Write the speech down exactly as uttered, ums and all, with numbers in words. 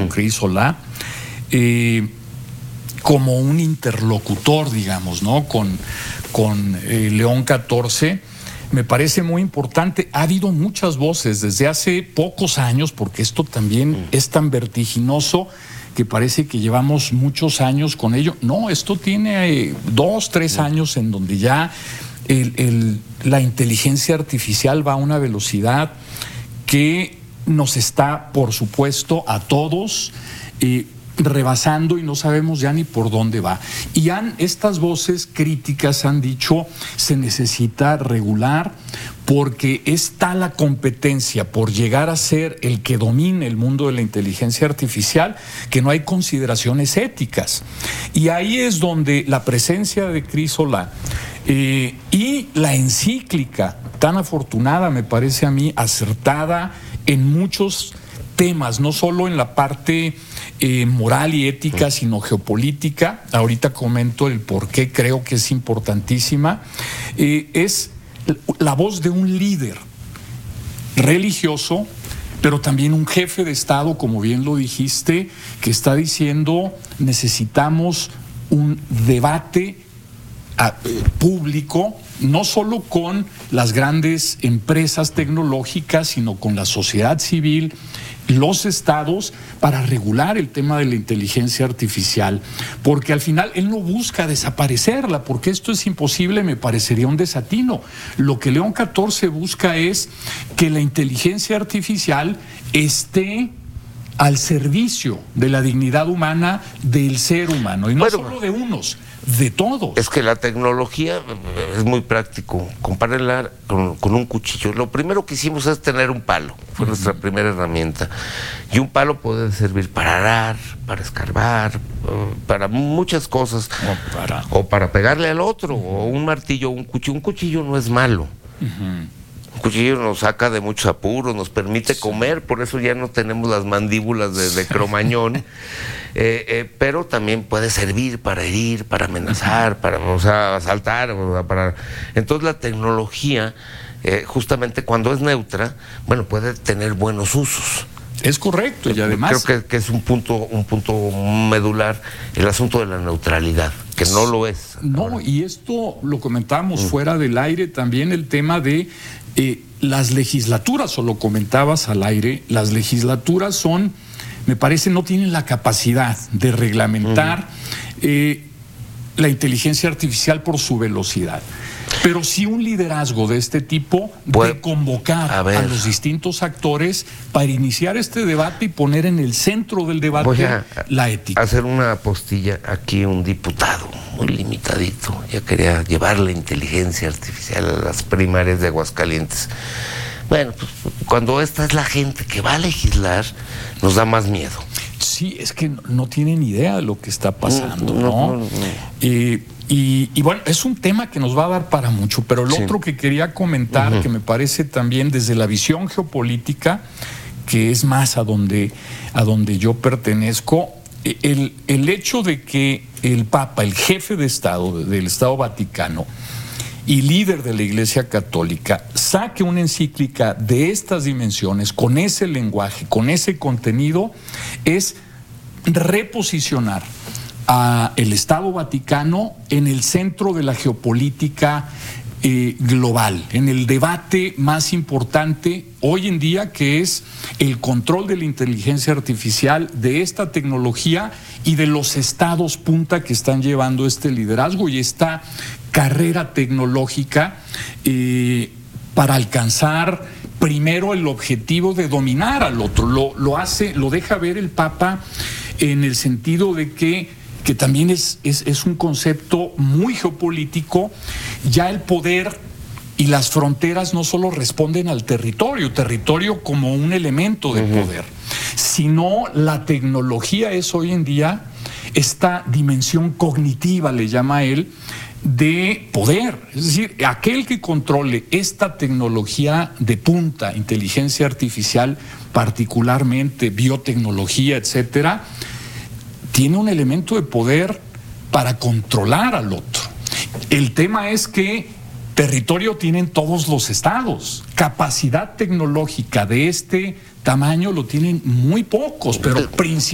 uh-huh. Cris Solá, eh, como un interlocutor, digamos, ¿no? Con, con eh, León catorce, me parece muy importante. Ha habido muchas voces desde hace pocos años, porque esto también uh-huh. es tan vertiginoso que parece que llevamos muchos años con ello. No, esto tiene eh, dos, tres uh-huh. años en donde ya el, el, la inteligencia artificial va a una velocidad que nos está, por supuesto, a todos eh, rebasando y no sabemos ya ni por dónde va. Y han, estas voces críticas han dicho, se necesita regular porque es tal la competencia por llegar a ser el que domine el mundo de la inteligencia artificial que no hay consideraciones éticas. Y ahí es donde la presencia de Cris Solá eh, y la encíclica tan afortunada, me parece a mí, acertada en muchos temas, no solo en la parte eh, moral y ética, sino geopolítica. Ahorita comento el por qué creo que es importantísima. Eh, es la voz de un líder religioso, pero también un jefe de Estado, como bien lo dijiste, que está diciendo necesitamos un debate a, eh, público, no solo con las grandes empresas tecnológicas, sino con la sociedad civil, los estados, para regular el tema de la inteligencia artificial, porque al final él no busca desaparecerla, porque esto es imposible, me parecería un desatino. Lo que León catorce busca es que la inteligencia artificial esté al servicio de la dignidad humana del ser humano, y no bueno, solo de unos, de todos. Es que la tecnología es muy práctico. Compárenla con, con un cuchillo. Lo primero que hicimos es tener un palo. Fue uh-huh. nuestra primera herramienta. Y un palo puede servir para arar, para escarbar, para muchas cosas. O para, o para pegarle al otro. Uh-huh. O un martillo, un cuchillo. Un cuchillo no es malo. Uh-huh. Un cuchillo nos saca de muchos apuros, nos permite sí. comer, por eso ya no tenemos las mandíbulas de, de Cromañón, eh, eh, pero también puede servir para herir, para amenazar, para, o sea, asaltar, o sea, para... Entonces la tecnología, eh, justamente cuando es neutra, bueno, puede tener buenos usos. Es correcto, y además... Creo que, que es un punto, un punto medular el asunto de la neutralidad, que no lo es. No, ahora. Y esto lo comentábamos mm. fuera del aire, también el tema de eh, las legislaturas, o lo comentabas al aire, las legislaturas son, me parece, no tienen la capacidad de reglamentar mm. eh, la inteligencia artificial por su velocidad. Pero sí un liderazgo de este tipo, bueno, de convocar a, a los distintos actores para iniciar este debate y poner en el centro del debate voy a la ética. Hacer una apostilla aquí, un diputado muy limitadito, ya quería llevar la inteligencia artificial a las primarias de Aguascalientes. Bueno, pues cuando esta es la gente que va a legislar, nos da más miedo. Sí, es que no, no tienen idea de lo que está pasando, ¿no? no, no, no. Eh, y, y bueno, es un tema que nos va a dar para mucho, pero lo sí. otro que quería comentar, uh-huh. que me parece también desde la visión geopolítica, que es más a donde, a donde yo pertenezco, el, el hecho de que el Papa, el jefe de Estado del Estado Vaticano y líder de la Iglesia Católica, saque una encíclica de estas dimensiones, con ese lenguaje, con ese contenido, es reposicionar a el Estado Vaticano en el centro de la geopolítica eh, global, en el debate más importante hoy en día, que es el control de la inteligencia artificial, de esta tecnología y de los estados punta que están llevando este liderazgo y esta carrera tecnológica eh, para alcanzar primero el objetivo de dominar al otro. Lo, lo hace, lo deja ver el Papa en el sentido de que, que también es, es, es un concepto muy geopolítico. Ya el poder y las fronteras no solo responden al territorio, territorio como un elemento de uh-huh. poder, sino la tecnología es hoy en día esta dimensión cognitiva, le llama él, de poder. Es decir, aquel que controle esta tecnología de punta, inteligencia artificial, particularmente biotecnología, etcétera, tiene un elemento de poder para controlar al otro. El tema es que territorio tienen todos los estados, capacidad tecnológica de este tamaño lo tienen muy pocos, pero principalmente